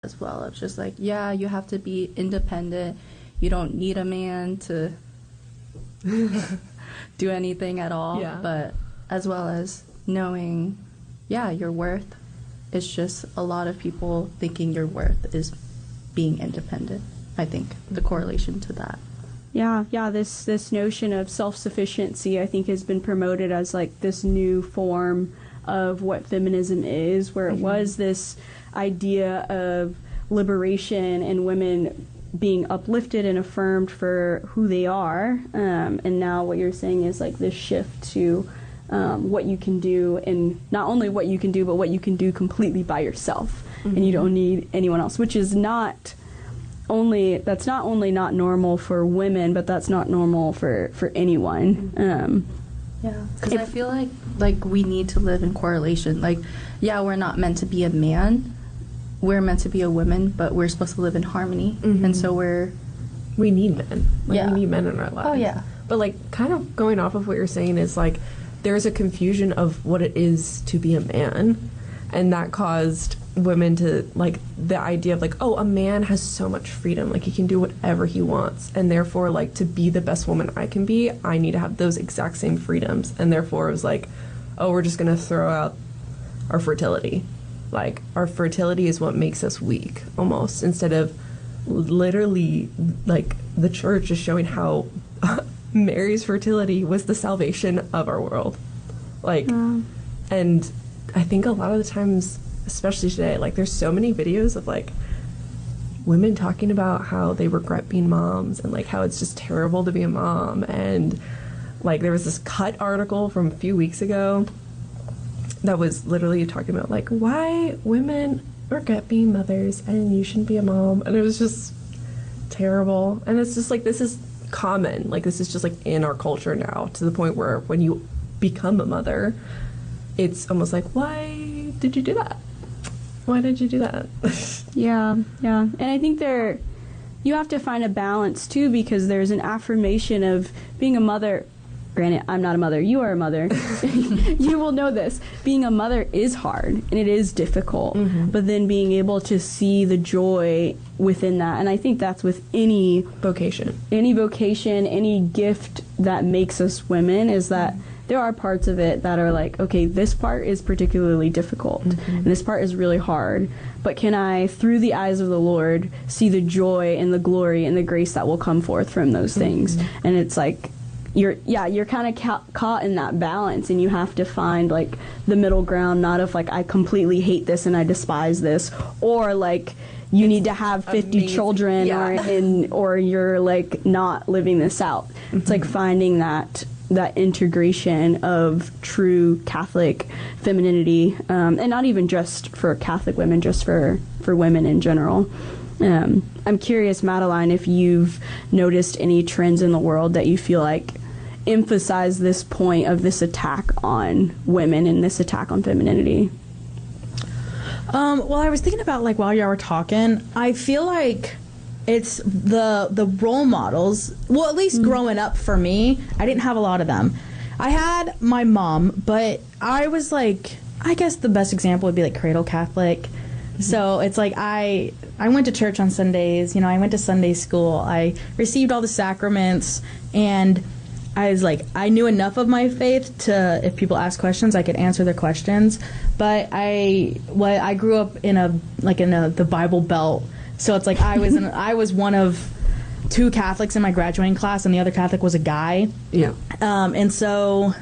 as well. It's just like, yeah, you have to be independent. You don't need a man to do anything at all. Yeah. But as well as knowing, yeah, your worth. It's just a lot of people thinking your worth is being independent. I think the correlation to that. Yeah, this notion of self-sufficiency, I think, has been promoted as like this new form of what feminism is, where it was this idea of liberation and women being uplifted and affirmed for who they are. And now what you're saying is like this shift to what you can do, and not only what you can do, but what you can do completely by yourself. And you don't need anyone else, which is not only not normal for women, but that's not normal for anyone. Yeah, because I feel like we need to live in correlation. Like, yeah, we're not meant to be a man. We're meant to be a woman, but we're supposed to live in harmony. And so we need men. Like, Yeah. we need men in our lives. Oh, yeah. But, like, kind of going off of what you're saying is, like, there's a confusion of what it is to be a man. And that caused women to, like, the idea of, like, oh, a man has so much freedom. Like, he can do whatever he wants. And therefore, like, to be the best woman I can be, I need to have those exact same freedoms. And therefore, it was like, oh, we're just going to throw out our fertility. Like, our fertility is what makes us weak, almost, instead of literally, like, the church is showing how Mary's fertility was the salvation of our world. Like, and I think a lot of the times, especially today, like, there's so many videos of, like, women talking about how they regret being moms and, like, how it's just terrible to be a mom. And, like, there was this Cut article from a few weeks ago that was literally talking about, like, why women regret being mothers and you shouldn't be a mom. And it was just terrible. And it's just, like, this is common. Like, this is just, like, in our culture now, to the point where when you become a mother, it's almost like, why did you do that? Why did you do that? Yeah. And I think you have to find a balance, too, because there's an affirmation of being a mother. Granted, I'm not a mother. You are a mother. You will know this. Being a mother is hard, and it is difficult. But then being able to see the joy within that, and I think that's with any Vocation. Any gift that makes us women, is that there are parts of it that are like, okay, this part is particularly difficult, and this part is really hard. But can I, through the eyes of the Lord, see the joy and the glory and the grace that will come forth from those things? And it's like, you're kind of caught in that balance, and you have to find, like, the middle ground, not of, like, I completely hate this and I despise this, or, like, you need to have 50 amazing. children, Yeah. or you're, like, not living this out. It's like finding that integration of true Catholic femininity, and not even just for Catholic women, just for women in general. I'm curious, Madeline, if you've noticed any trends in the world that you feel like emphasize this point of this attack on women and this attack on femininity. Well, I was thinking about, like, while y'all were talking, I feel like it's the role models. Well, at least growing up for me, I didn't have a lot of them. I had my mom, but I was like, I guess the best example would be like cradle Catholic. So it's like I went to church on Sundays, I went to Sunday school, I received all the sacraments, and I was like, I knew enough of my faith to, if people ask questions, I could answer their questions. But I grew up in the Bible Belt, so it's like I was one of two Catholics in my graduating class, and the other Catholic was a guy. Yeah. And so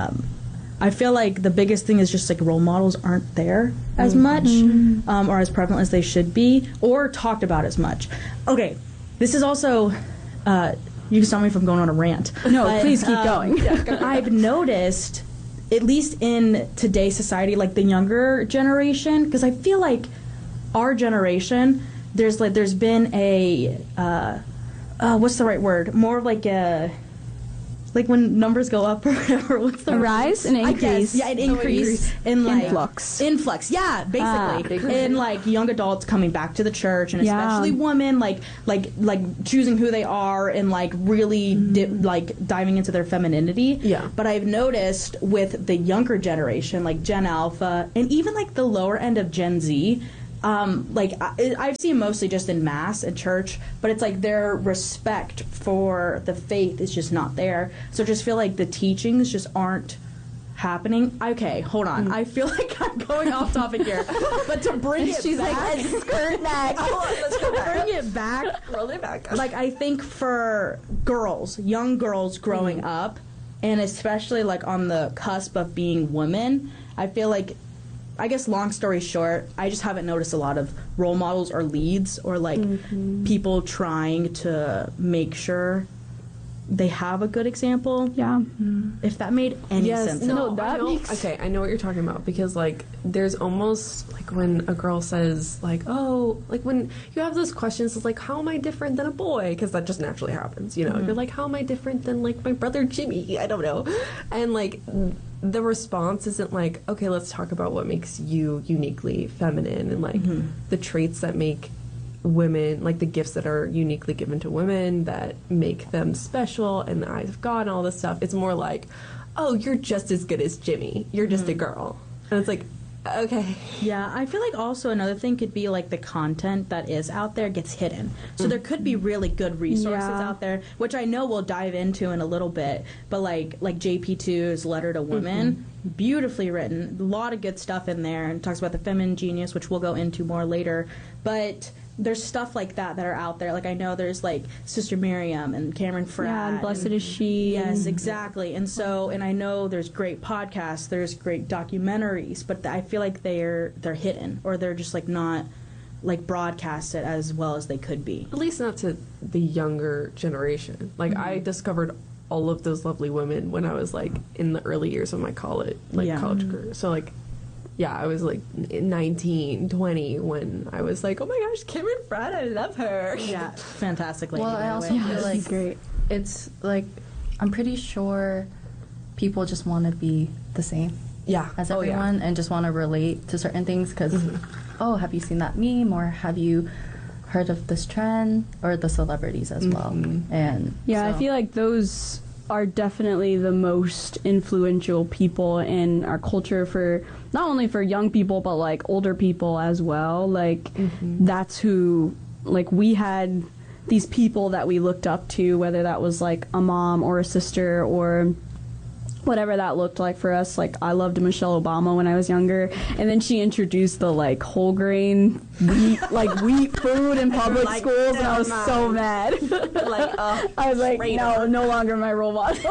I feel like the biggest thing is just, like, role models aren't there as much, or as prevalent as they should be, or talked about as much. Okay, this is also, you can stop me from going on a rant. No, but, please keep going. I've noticed, at least in today's society, like the younger generation, because I feel like our generation, there's been a, what's the right word? More of like a, like when numbers go up or whatever, what's the rise? An increase. Yeah, an increase in, like, influx, yeah, basically. In, like, young adults coming back to the church, and especially women, like choosing who they are and, like, really diving into their femininity. Yeah. But I've noticed with the younger generation, like Gen Alpha, and even, like, the lower end of Gen Z, I've seen mostly just in mass and church, but it's like their respect for the faith is just not there. So I just feel like the teachings just aren't happening. Okay, hold on. I feel like I'm going off topic here, but to bring it She's back, like, skirt next. Let's go back. bring it back. Roll it back. Like, I think for girls, young girls growing up, and especially like on the cusp of being women, I feel like, I guess long story short, I just haven't noticed a lot of role models or leads or like people trying to make sure they have a good example. Yeah. If that made any sense. no, that I know, makes- okay, I know what you're talking about, because like there's almost like when a girl says like, oh, like when you have those questions, it's like, how am I different than a boy? Because that just naturally happens, you know. You're like, how am I different than like my brother Jimmy? I don't know. And like the response isn't like, okay, let's talk about what makes you uniquely feminine and like the traits that make women, like the gifts that are uniquely given to women that make them special in the eyes of God and all this stuff. It's more like, oh, you're just as good as Jimmy. You're just a girl. And it's like, okay. Yeah, I feel like also another thing could be like the content that is out there gets hidden. So there could be really good resources Yeah. out there, which I know we'll dive into in a little bit. But like JP2's Letter to Women, beautifully written, a lot of good stuff in there, and talks about the feminine genius, which we'll go into more later. But there's stuff like that are out there. Like I know there's like Sister Miriam and Cameron Fratt. Yeah, and Blessed is She. Yes, and- exactly. And so, and I know there's great podcasts, there's great documentaries, but I feel like they're hidden, or they're just like not like broadcasted as well as they could be. At least not to the younger generation. Like I discovered all of those lovely women when I was like in the early years of my college career. So like, yeah, I was like 19, 20 when I was like, oh my gosh, Cameron Fratt, I love her. Yeah, fantastic lady. Well, by I the also way. feel like She's great. it's like, I'm pretty sure people just want to be the same Yeah. as Oh, yeah. everyone and just want to relate to certain things because, oh, have you seen that meme, or have you heard of this trend, or the celebrities as well? And Yeah, I so- feel like those are definitely the most influential people in our culture, for not only for young people but like older people as well. Like that's who, like, we had these people that we looked up to, whether that was like a mom or a sister or whatever that looked like for us. Like I loved Michelle Obama when I was younger, and then she introduced the like whole grain wheat food in public like, schools, and I was never so mind. mad. Like, I was like, traitor. no longer my role model.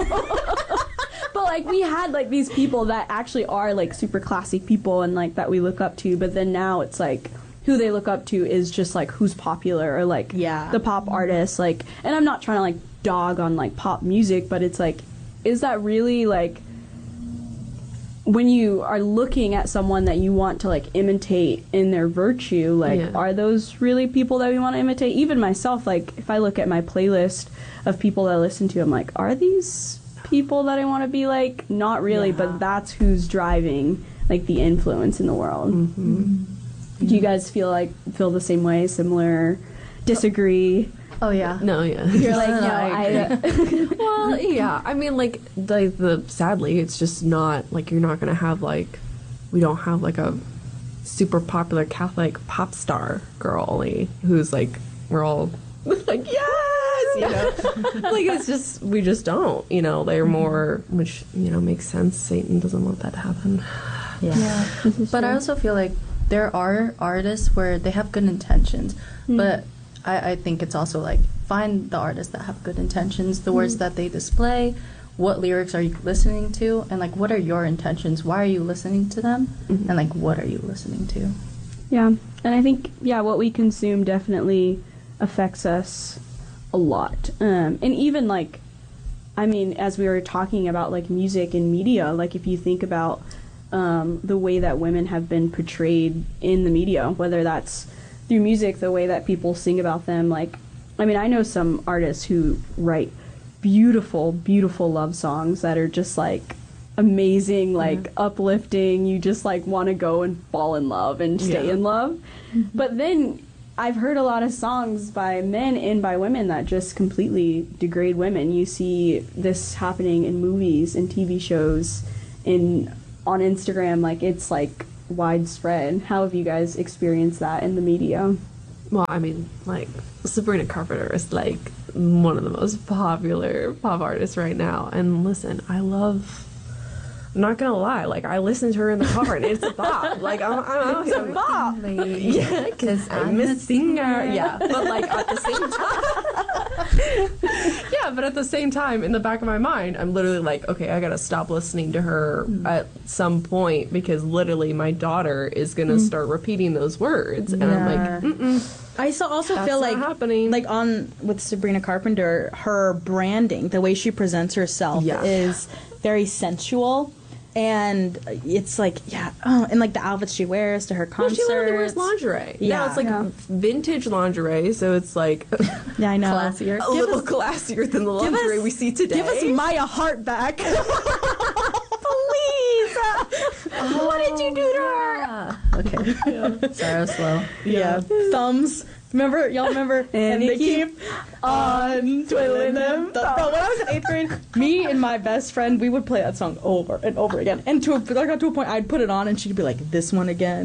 But like we had like these people that actually are like super classy people and like that we look up to, but then now it's like who they look up to is just like who's popular, or like Yeah. the pop artists. Like, and I'm not trying to like dog on like pop music, but it's like, is that really like, when you are looking at someone that you want to like imitate in their virtue, like Yeah. are those really people that we want to imitate? Even myself, like if I look at my playlist of people that I listen to, I'm like, are these people that I want to be like? Not really, Yeah. but that's who's driving like the influence in the world. Do you guys feel the same way, similar, disagree? oh yeah. No, yeah. You're like, No, no, I Well, yeah. I mean, like, the sadly, it's just not like you're not gonna have like, we don't have like a super popular Catholic pop star girly who's like, we're all like, yes, you know. Like it's just, we just don't, you know. They're more, which, you know, makes sense. Satan doesn't want that to happen. Yeah. But I also feel like there are artists where they have good intentions, but I think it's also like, find the artists that have good intentions, the words that they display, what lyrics are you listening to, and like what are your intentions, why are you listening to them, and like what are you listening to. Yeah, and I think, yeah, what we consume definitely affects us a lot. And even like, I mean, as we were talking about like music and media, like if you think about the way that women have been portrayed in the media, whether that's through music, the way that people sing about them, like, I mean, I know some artists who write beautiful, beautiful love songs that are just like amazing, like uplifting. You just like want to go and fall in love and stay Yeah. in love. But then I've heard a lot of songs by men and by women that just completely degrade women. You see this happening in movies and TV shows, on Instagram. Like it's like widespread. How have you guys experienced that in the media? Well, I mean, like, Sabrina Carpenter is, like, one of the most popular pop artists right now. And listen, I'm not gonna lie, like, I listen to her in the car and it's a bop. Like, it's a bop. Yeah, because I'm a singer. Yeah, but, like, at the same time. Yeah, but at the same time, in the back of my mind, I'm literally like, okay, I gotta stop listening to her at some point because literally my daughter is gonna start repeating those words. And I'm like, I also that's feel not like happening. like on with Sabrina Carpenter, her branding, the way she presents herself Yeah. is very sensual, and it's like and like the outfits she wears to her Well, concerts. she literally wears lingerie. Yeah. Now it's like vintage lingerie, so it's like Yeah, I know. Classier. a little classier than the lingerie we see today. Give us Maya Hart back, please. What did you do to her? Okay. Sorry, I was slow. Yeah, thumbs. Y'all remember? And they keep on twiddling them. Bro, when I was in 8th grade, me and my best friend, we would play that song over and over again. And I got to a point, I'd put it on and she'd be like, this one again.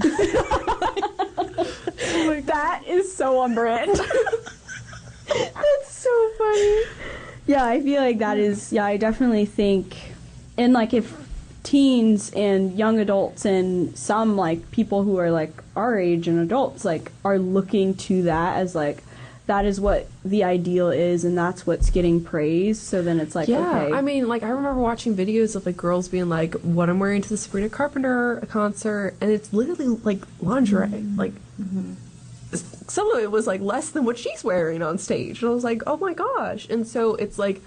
That is so on brand. That's so funny. Yeah, I feel like that is, I definitely think, and like if teens and young adults and some like people who are like our age and adults like are looking to that as like that is what the ideal is and that's what's getting praised, so then it's like okay. I mean, like, I remember watching videos of like girls being like, what I'm wearing to the Sabrina Carpenter concert, and it's literally like lingerie. Like some of it was like less than what she's wearing on stage, and I was like, oh my gosh. And so it's like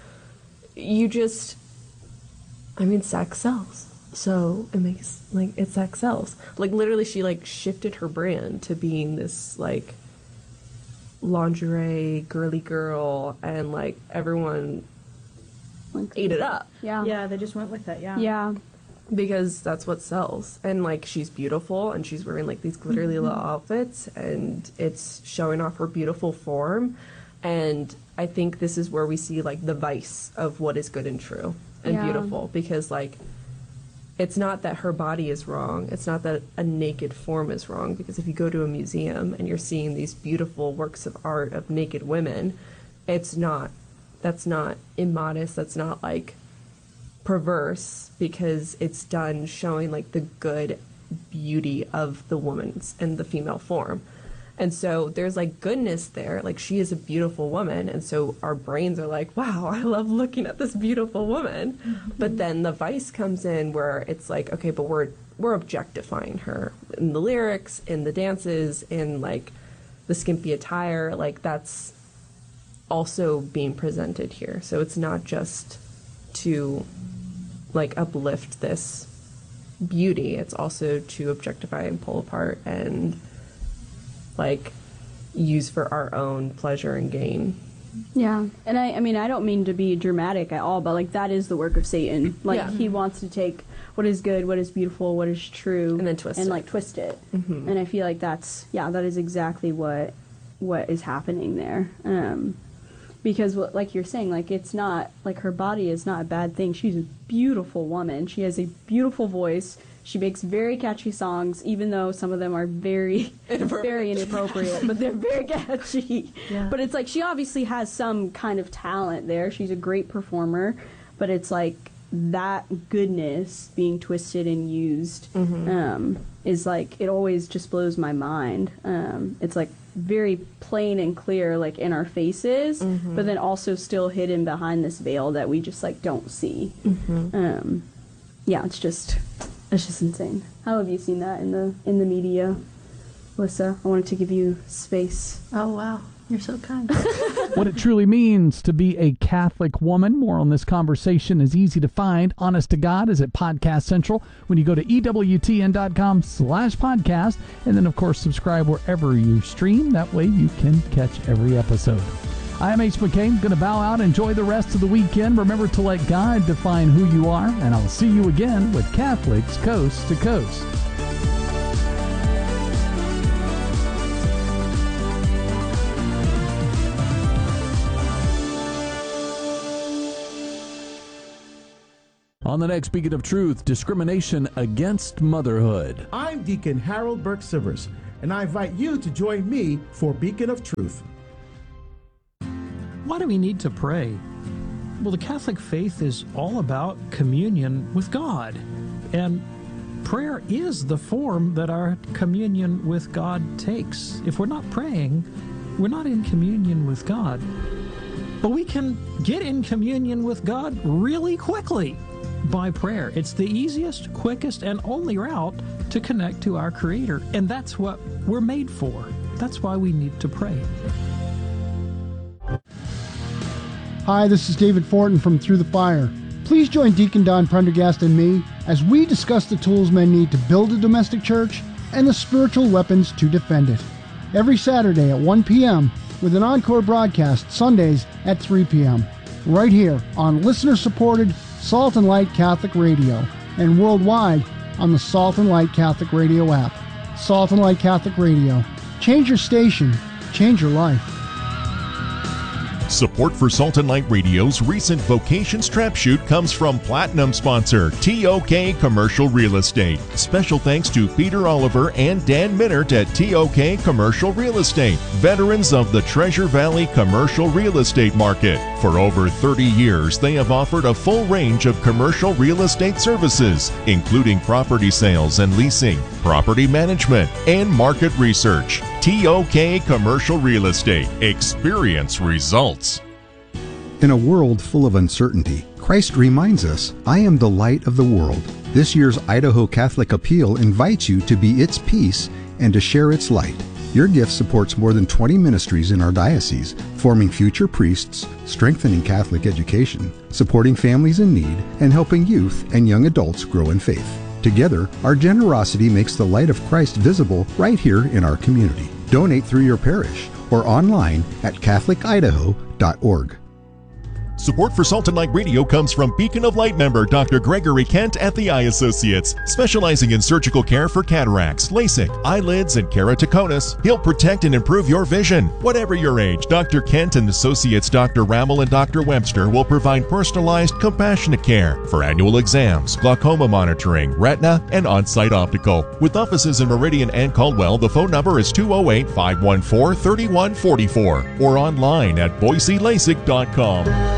sex sells. So it makes, like, sex sells. Like, literally, she, like, shifted her brand to being this, like, lingerie, girly girl, and, like, everyone ate it up. Yeah, they just went with it, Yeah. Because that's what sells. And, like, she's beautiful, and she's wearing, like, these glittery little outfits, and it's showing off her beautiful form. And I think this is where we see, like, the vice of what is good and true and beautiful. Because, like, it's not that her body is wrong. It's not that a naked form is wrong. Because if you go to a museum and you're seeing these beautiful works of art of naked women, that's not immodest. That's not, like, perverse, because it's done showing, like, the good beauty of the woman's and the female form. And so there's, like, goodness there. Like, she is a beautiful woman. And so our brains are like, wow, I love looking at this beautiful woman. Mm-hmm. But then the vice comes in where it's like, okay, but we're objectifying her in the lyrics, in the dances, in, like, the skimpy attire. Like, that's also being presented here. So it's not just to, like, uplift this beauty. It's also to objectify and pull apart and, like, use for our own pleasure and gain. Yeah, and I mean, I don't mean to be dramatic at all, but, like, that is the work of Satan. Like, he wants to take what is good, what is beautiful, what is true, and then twist it. like, twist it. Mm-hmm. And I feel like that is exactly what is happening there. Because, like you're saying, like, it's not, like, her body is not a bad thing. She's a beautiful woman. She has a beautiful voice. She makes very catchy songs, even though some of them are very inappropriate, but they're very catchy. Yeah. But it's like she obviously has some kind of talent there. She's a great performer, but it's like that goodness being twisted and used is like, it always just blows my mind. It's like very plain and clear, like, in our faces, but then also still hidden behind this veil that we just, like, don't see. Yeah, it's just insane. How have you seen that in the media, Alyssa? I wanted to give you space. Oh, wow. You're so kind. What it truly means to be a Catholic woman. More on this conversation is easy to find. Honest to God is at Podcast Central when you go to EWTN.com/podcast. And then, of course, subscribe wherever you stream. That way you can catch every episode. I'm H. McCain. Going to bow out. Enjoy the rest of the weekend. Remember to let God define who you are. And I'll see you again with Catholics Coast to Coast. On the next Beacon of Truth, discrimination against motherhood. I'm Deacon Harold Burke-Sivers, and I invite you to join me for Beacon of Truth. Why do we need to pray? Well, the Catholic faith is all about communion with God, and prayer is the form that our communion with God takes. If we're not praying, we're not in communion with God. But we can get in communion with God really quickly by prayer. It's the easiest, quickest, and only route to connect to our Creator. And that's what we're made for. That's why we need to pray. Hi, this is David Fortin from Through the Fire. Please join Deacon Don Prendergast and me as we discuss the tools men need to build a domestic church and the spiritual weapons to defend it. Every Saturday at 1 p.m. with an encore broadcast Sundays at 3 p.m. right here on listener-supported Salt and Light Catholic Radio and worldwide on the Salt and Light Catholic Radio app. Salt and Light Catholic Radio. Change your station. Change your life. Support for Salt and Light Radio's recent Vocation Strap Shoot comes from Platinum sponsor TOK Commercial Real Estate. Special thanks to Peter Oliver and Dan Minert at TOK Commercial Real Estate, veterans of the Treasure Valley commercial real estate market. For over 30 years, they have offered a full range of commercial real estate services, including property sales and leasing, property management, and market research. TOK Commercial Real Estate. Experience results. In a world full of uncertainty, Christ reminds us, I am the light of the world. This year's Idaho Catholic Appeal invites you to be its peace and to share its light. Your gift supports more than 20 ministries in our diocese, forming future priests, strengthening Catholic education, supporting families in need, and helping youth and young adults grow in faith. Together, our generosity makes the light of Christ visible right here in our community. Donate through your parish or online at catholic-idaho.org. Support for Salt and Light Radio comes from Beacon of Light member Dr. Gregory Kent at the Eye Associates, specializing in surgical care for cataracts, LASIK, eyelids, and keratoconus. He'll protect and improve your vision. Whatever your age, Dr. Kent and Associates Dr. Rammel and Dr. Webster will provide personalized, compassionate care for annual exams, glaucoma monitoring, retina, and on-site optical. With offices in Meridian and Caldwell, the phone number is 208-514-3144 or online at boiselasik.com.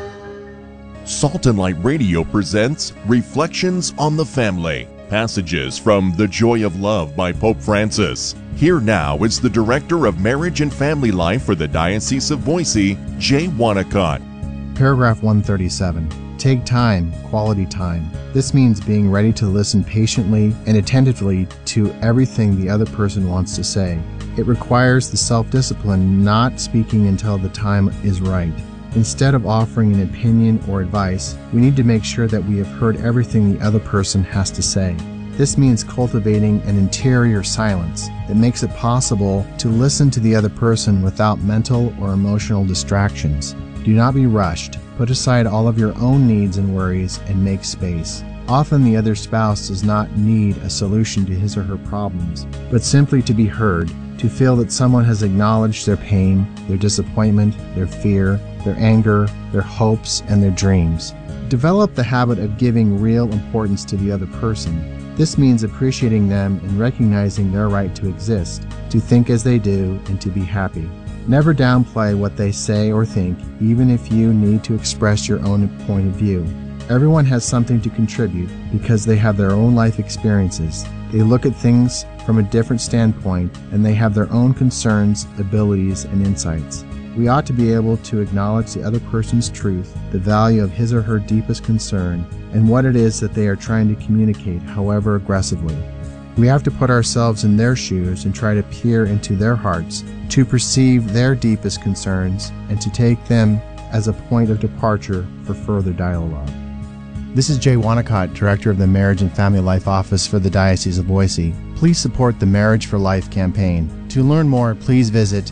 Salt and Light Radio presents Reflections on the Family, passages from The Joy of Love by Pope Francis. Here now is the Director of Marriage and Family Life for the Diocese of Boise, Jay Wanacott. Paragraph 137. Take time, quality time. This means being ready to listen patiently and attentively to everything the other person wants to say. It requires the self-discipline not speaking until the time is right. Instead of offering an opinion or advice, we need to make sure that we have heard everything the other person has to say. This means cultivating an interior silence that makes it possible to listen to the other person without mental or emotional distractions. Do not be rushed. Put aside all of your own needs and worries and make space. Often the other spouse does not need a solution to his or her problems, but simply to be heard, to feel that someone has acknowledged their pain, their disappointment, their fear, their anger, their hopes, and their dreams. Develop the habit of giving real importance to the other person. This means appreciating them and recognizing their right to exist, to think as they do, and to be happy. Never downplay what they say or think, even if you need to express your own point of view. Everyone has something to contribute because they have their own life experiences. They look at things from a different standpoint, and they have their own concerns, abilities, and insights. We ought to be able to acknowledge the other person's truth, the value of his or her deepest concern, and what it is that they are trying to communicate, however aggressively. We have to put ourselves in their shoes and try to peer into their hearts, to perceive their deepest concerns, and to take them as a point of departure for further dialogue. This is Jay Wanacott, Director of the Marriage and Family Life Office for the Diocese of Boise. Please support the Marriage for Life campaign. To learn more, please visit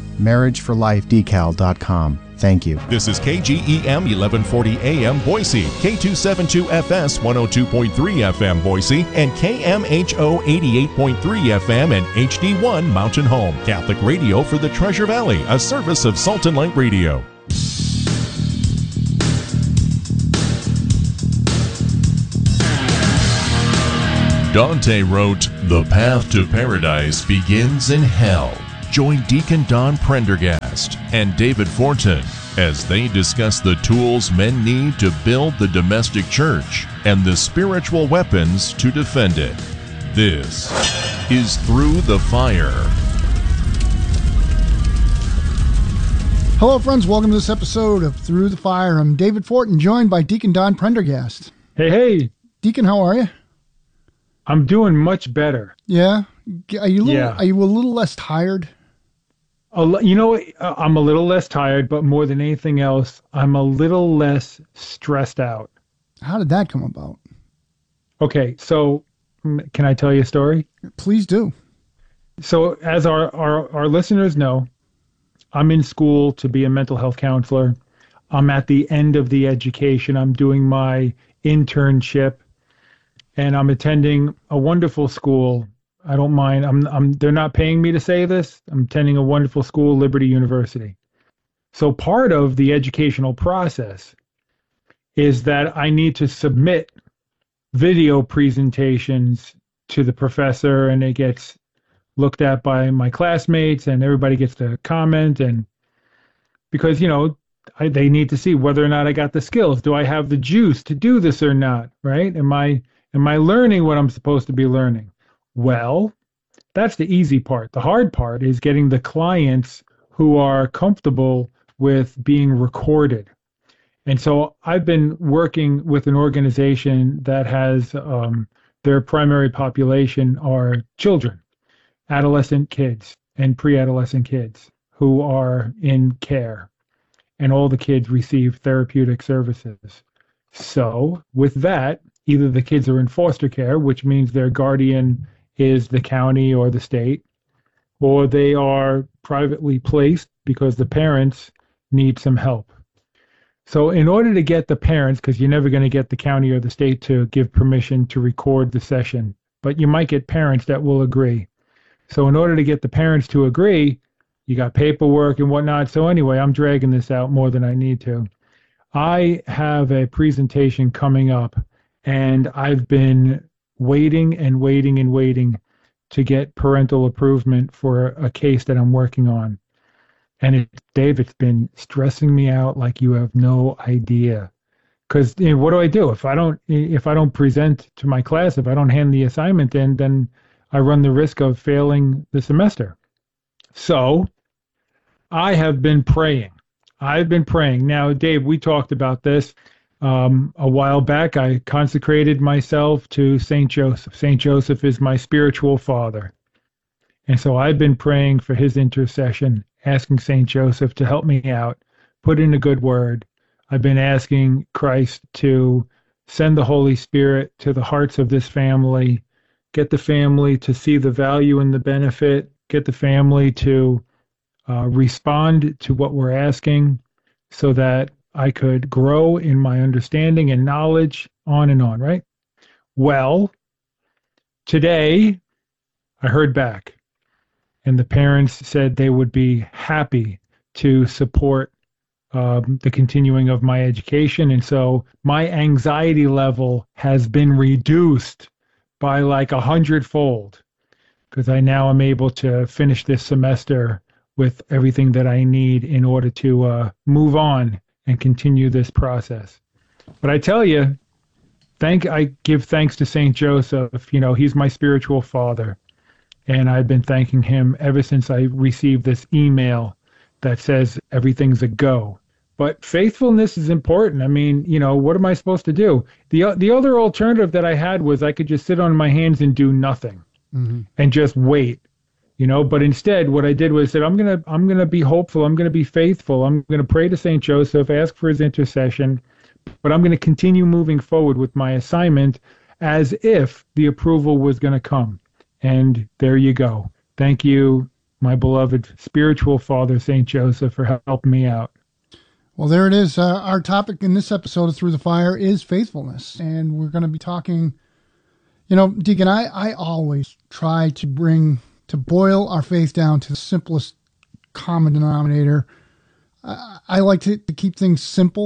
marriageforlifedecal.com. Thank you. This is KGEM 1140 AM Boise, K272FS 102.3 FM Boise, and KMHO 88.3 FM and HD1 Mountain Home. Catholic radio for the Treasure Valley, a service of Salt and Light Radio. Dante wrote, "The path to paradise begins in hell." Join Deacon Don Prendergast and David Fortin as they discuss the tools men need to build the domestic church and the spiritual weapons to defend it. This is Through the Fire. Hello, friends. Welcome to this episode of Through the Fire. I'm David Fortin, joined by Deacon Don Prendergast. Hey. Deacon, how are you? I'm doing much better. Yeah? Are you a little less tired? You know, I'm a little less tired, but more than anything else, I'm a little less stressed out. How did that come about? Okay, so can I tell you a story? Please do. So as our listeners know, I'm in school to be a mental health counselor. I'm at the end of the education. I'm doing my internship, and I'm attending a wonderful school. I don't mind. They're not paying me to say this. I'm attending a wonderful school, Liberty University. So part of the educational process is that I need to submit video presentations to the professor, and it gets looked at by my classmates, and everybody gets to comment. And because, they need to see whether or not I got the skills. Do I have the juice to do this or not? Right? Am I learning what I'm supposed to be learning? Well, that's the easy part. The hard part is getting the clients who are comfortable with being recorded. And so I've been working with an organization that has their primary population are children, adolescent kids, and pre-adolescent kids who are in care. And all the kids receive therapeutic services. So with that, either the kids are in foster care, which means their guardian is the county or the state, or they are privately placed because the parents need some help. So in order to get the parents, because you're never going to get the county or the state to give permission to record the session, but you might get parents that will agree. So in order to get the parents to agree, you got paperwork and whatnot. So anyway, I'm dragging this out more than I need to. I have a presentation coming up, and I've been waiting to get parental approval for a case that I'm working on. And Dave, it's been stressing me out like you have no idea. Because what do? If I don't present to my class, if I don't hand the assignment in, then I run the risk of failing the semester. So I have been praying. Now, Dave, we talked about this. A while back, I consecrated myself to St. Joseph. St. Joseph is my spiritual father. And so I've been praying for his intercession, asking St. Joseph to help me out, put in a good word. I've been asking Christ to send the Holy Spirit to the hearts of this family, get the family to see the value and the benefit, get the family to respond to what we're asking so that I could grow in my understanding and knowledge, on and on, right? Well, today I heard back, and the parents said they would be happy to support the continuing of my education. And so my anxiety level has been reduced by like 100-fold, because I now am able to finish this semester with everything that I need in order to move on and continue this process. But I tell you, I give thanks to St. Joseph. He's my spiritual father. And I've been thanking him ever since I received this email that says everything's a go. But faithfulness is important. I mean, what am I supposed to do? The other alternative that I had was I could just sit on my hands and do nothing and just wait. But instead what I did was that I'm going to be hopeful. I'm going to be faithful. I'm going to pray to St. Joseph, ask for his intercession, but I'm going to continue moving forward with my assignment as if the approval was going to come. And there you go. Thank you, my beloved spiritual father, St. Joseph, for helping me out. Well, there it is. Our topic in this episode of Through the Fire is faithfulness. And we're going to be talking, Deacon, I always try to boil our faith down to the simplest common denominator. I like to keep things simple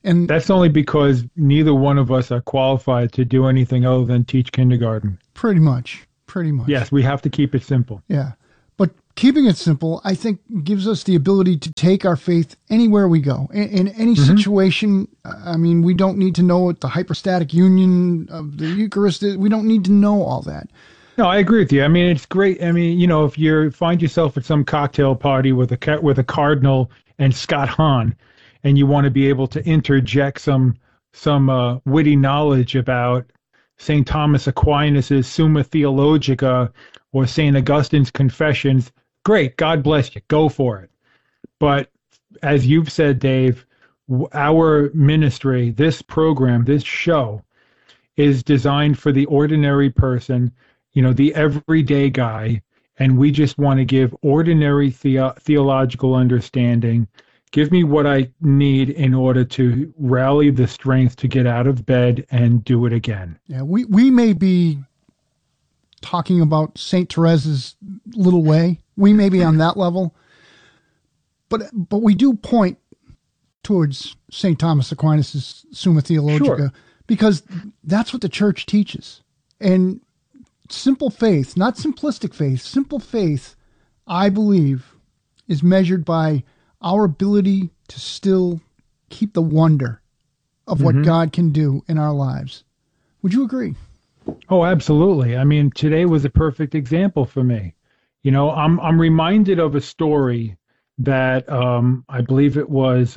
And that's only because neither one of us are qualified to do anything other than teach kindergarten. Pretty much. Yes, we have to keep it simple. Yeah. But keeping it simple, I think, gives us the ability to take our faith anywhere we go. In any situation, I mean, we don't need to know what the hypostatic union of the Eucharist is. We don't need to know all that. No, I agree with you. I mean, it's great. I mean, you know, if you find yourself at some cocktail party with a cardinal and Scott Hahn, and you want to be able to interject some witty knowledge about St. Thomas Aquinas' Summa Theologica or St. Augustine's Confessions, great. God bless you. Go for it. But as you've said, Dave, our ministry, this program, this show, is designed for the ordinary person, you know, the everyday guy, and we just want to give ordinary theological understanding. Give me what I need in order to rally the strength to get out of bed and do it again. Yeah, we may be talking about St. Teresa's little way. We may be on that level. But we do point towards St. Thomas Aquinas' Summa Theologica, because that's what the church teaches. And simple faith, not simplistic faith, simple faith, I believe, is measured by our ability to still keep the wonder of what God can do in our lives. Would you agree? Oh, absolutely. I mean, today was a perfect example for me. You know, I'm reminded of a story that I believe it was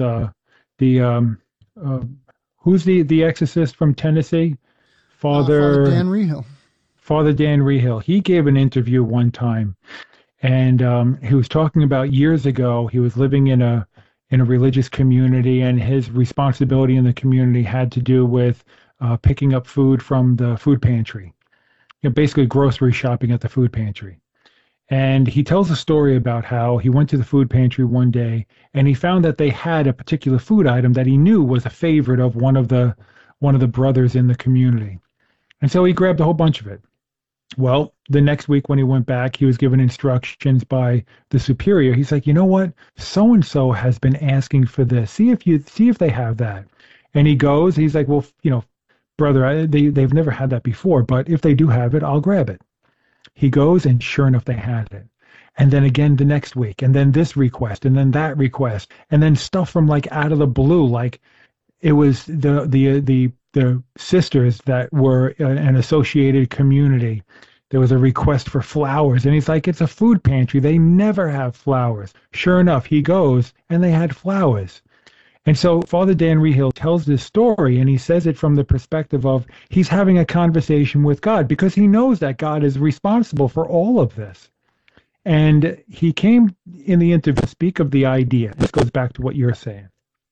who's the exorcist from Tennessee? Father Dan Rehill. Father Dan Rehill. He gave an interview one time, and he was talking about years ago. He was living in a religious community, and his responsibility in the community had to do with picking up food from the food pantry, you know, basically grocery shopping at the food pantry. And he tells a story about how he went to the food pantry one day and he found that they had a particular food item that he knew was a favorite of one of the brothers in the community. And so he grabbed a whole bunch of it. Well, the next week when he went back, he was given instructions by the superior. He's like, you know what? So-and-so has been asking for this. See if they have that. And he goes, he's like, well, you know, brother, they've never had that before, but if they do have it, I'll grab it. He goes, and sure enough, they had it. And then again the next week, and then this request, and then that request, and then stuff from like out of the blue, like it was the sisters that were an associated community. There was a request for flowers, and he's like, it's a food pantry. They never have flowers. Sure enough, he goes, and they had flowers. And so Father Dan Rehill tells this story, and he says it from the perspective of he's having a conversation with God because he knows that God is responsible for all of this. And he came in the interview to speak of the idea. This goes back to what you're saying.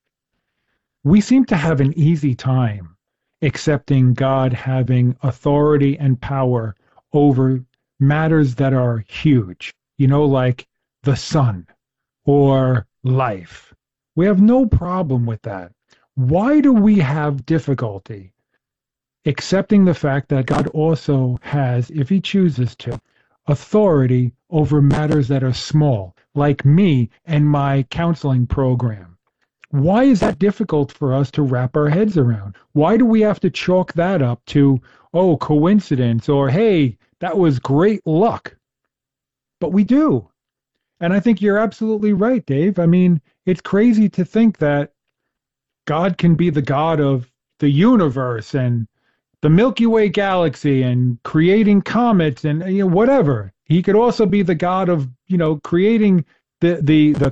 We seem to have an easy time accepting God having authority and power over matters that are huge, you know, like the sun or life. We have no problem with that. Why do we have difficulty accepting the fact that God also has, if he chooses to, authority over matters that are small, like me and my counseling program? Why is that difficult for us to wrap our heads around? Why do we have to chalk that up to, oh, coincidence, or hey, that was great luck? But we do. And I think you're absolutely right, Dave. I mean, it's crazy to think that God can be the God of the universe and the Milky Way galaxy and creating comets and, you know, whatever. He could also be the God of, you know, creating the